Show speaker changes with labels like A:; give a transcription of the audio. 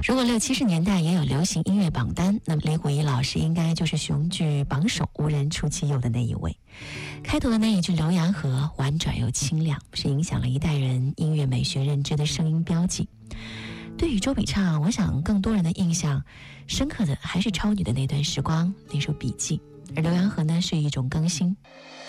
A: 如果60、70年代也有流行音乐榜单，那么李谷一老师应该就是雄踞榜首无人出其右的那一位。开头的那一句浏阳河婉转又清亮，是影响了一代人音乐美学认知的声音标记。对于周笔畅，我想更多人的印象深刻的还是超女的那段时光，那首笔记，而浏阳河呢是一种更新。